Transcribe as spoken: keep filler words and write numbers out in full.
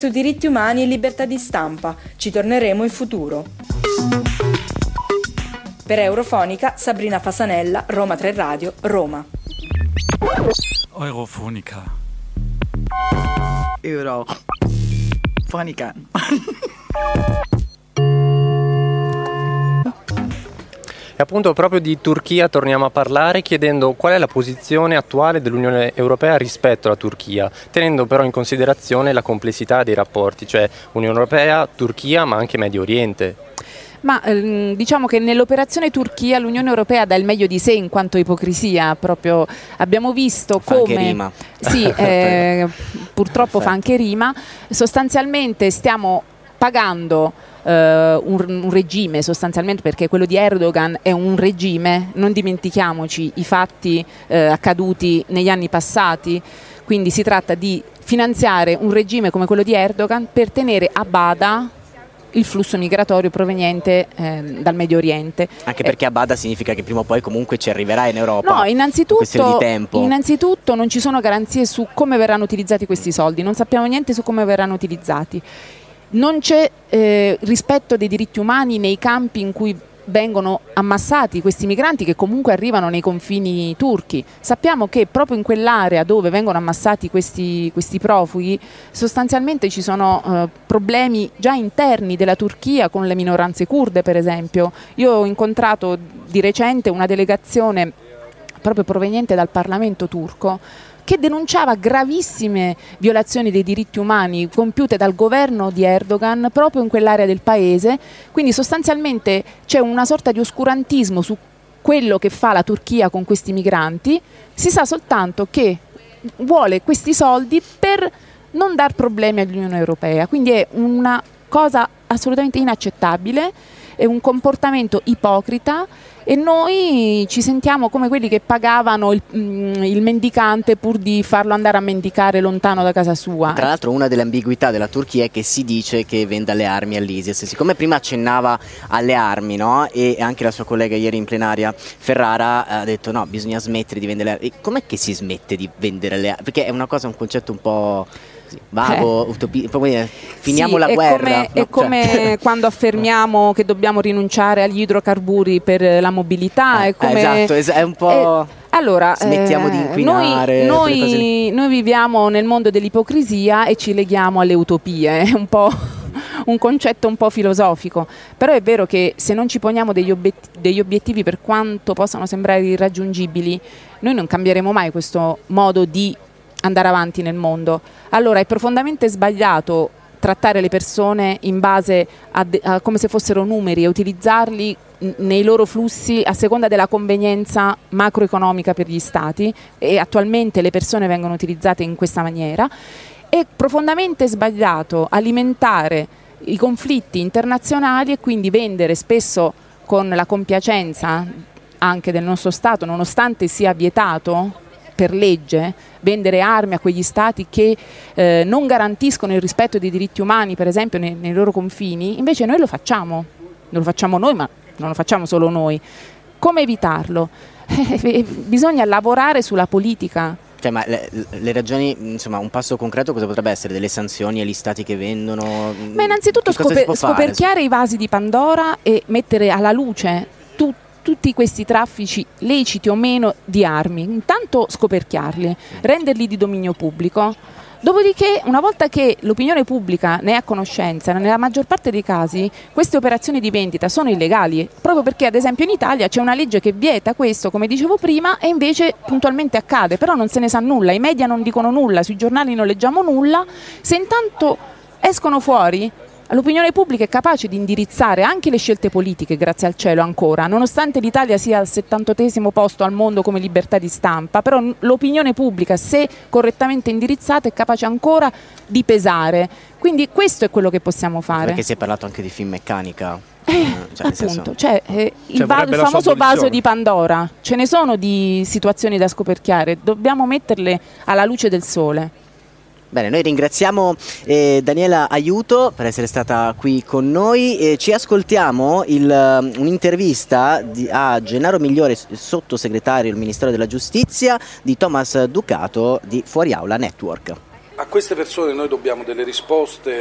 Su diritti umani e libertà di stampa. Ci torneremo in futuro. Per Eurofonica, Sabrina Fasanella, Roma tre Radio, Roma. Eurofonica. Eurofonica. E appunto proprio di Turchia torniamo a parlare chiedendo qual è la posizione attuale dell'Unione Europea rispetto alla Turchia, tenendo però in considerazione la complessità dei rapporti, cioè Unione Europea, Turchia ma anche Medio Oriente. Ma ehm, diciamo che nell'operazione Turchia l'Unione Europea dà il meglio di sé in quanto ipocrisia, proprio abbiamo visto fa come anche rima. Sì, eh, purtroppo fa anche rima. Sostanzialmente stiamo pagando uh, un, un regime, sostanzialmente, perché quello di Erdogan è un regime, non dimentichiamoci i fatti uh, accaduti negli anni passati, quindi si tratta di finanziare un regime come quello di Erdogan per tenere a bada il flusso migratorio proveniente eh, dal Medio Oriente. Anche perché a bada significa che prima o poi comunque ci arriverà in Europa. No, innanzitutto, di tempo. innanzitutto non ci sono garanzie su come verranno utilizzati questi soldi, non sappiamo niente su come verranno utilizzati. Non c'è eh, rispetto dei diritti umani nei campi in cui vengono ammassati questi migranti che comunque arrivano nei confini turchi. Sappiamo che proprio in quell'area dove vengono ammassati questi, questi profughi sostanzialmente ci sono eh, problemi già interni della Turchia con le minoranze curde, per esempio. Io ho incontrato di recente una delegazione proprio proveniente dal Parlamento turco che denunciava gravissime violazioni dei diritti umani compiute dal governo di Erdogan proprio in quell'area del paese. Quindi sostanzialmente c'è una sorta di oscurantismo su quello che fa la Turchia con questi migranti. Si sa soltanto che vuole questi soldi per non dar problemi all'Unione Europea, quindi è una cosa assolutamente inaccettabile, è un comportamento ipocrita e noi ci sentiamo come quelli che pagavano il, mm, il mendicante pur di farlo andare a mendicare lontano da casa sua. Tra l'altro una delle ambiguità della Turchia è che si dice che venda le armi all'ISIS. Siccome prima accennava alle armi, no? E anche la sua collega ieri in plenaria Ferrara ha detto no, bisogna smettere di vendere le armi. E com'è che si smette di vendere le armi? Perché è una cosa, un concetto un po' vago, eh. utopi- finiamo sì, la è guerra. Come, no, è come cioè. quando affermiamo che dobbiamo rinunciare agli idrocarburi per la mobilità. Eh, è come, esatto, es- è un po'. È, allora, smettiamo eh, di inquinare. Noi, noi, noi viviamo nel mondo dell'ipocrisia e ci leghiamo alle utopie. È un po' un concetto un po' filosofico, però è vero che se non ci poniamo degli, obiet- degli obiettivi, per quanto possano sembrare irraggiungibili, noi non cambieremo mai questo modo di andare avanti nel mondo. Allora è profondamente sbagliato trattare le persone in base a, de- a come se fossero numeri e utilizzarli n- nei loro flussi a seconda della convenienza macroeconomica per gli stati, e attualmente le persone vengono utilizzate in questa maniera. È profondamente sbagliato alimentare i conflitti internazionali e quindi vendere spesso con la compiacenza anche del nostro Stato, nonostante sia vietato per legge vendere armi a quegli stati che eh, non garantiscono il rispetto dei diritti umani, per esempio nei, nei loro confini. Invece noi lo facciamo, non lo facciamo noi, ma non lo facciamo solo noi. Come evitarlo? Eh, bisogna lavorare sulla politica. Cioè, ma le, le ragioni, insomma, un passo concreto cosa potrebbe essere? Delle sanzioni agli stati che vendono? Ma innanzitutto scoper- scoperchiare i vasi di Pandora e mettere alla luce tutti tutti questi traffici, leciti o meno, di armi. Intanto scoperchiarli, renderli di dominio pubblico. Dopodiché, una volta che l'opinione pubblica ne è a conoscenza, nella maggior parte dei casi queste operazioni di vendita sono illegali, proprio perché ad esempio in Italia c'è una legge che vieta questo, come dicevo prima, e invece puntualmente accade, però non se ne sa nulla, i media non dicono nulla, sui giornali non leggiamo nulla. Se intanto escono fuori, l'opinione pubblica è capace di indirizzare anche le scelte politiche, grazie al cielo ancora, nonostante l'Italia sia al settantottesimo posto al mondo come libertà di stampa, però l'opinione pubblica, se correttamente indirizzata, è capace ancora di pesare. Quindi questo è quello che possiamo fare. Perché si è parlato anche di Finmeccanica. Eh, cioè, nel senso... appunto, cioè, eh, il, cioè, va- il famoso vaso di Pandora, ce ne sono di situazioni da scoperchiare, dobbiamo metterle alla luce del sole. Bene, noi ringraziamo eh, Daniela Aiuto per essere stata qui con noi. Eh, ci ascoltiamo il, um, un'intervista di, a Gennaro Migliore, sottosegretario del Ministero della Giustizia, di Thomas Ducato di Fuori Aula Network. a queste persone noi dobbiamo delle risposte